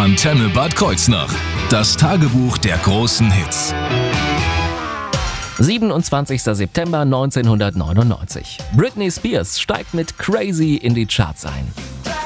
Antenne Bad Kreuznach. Das Tagebuch der großen Hits. 27. September 1999. Britney Spears steigt mit Crazy in die Charts ein.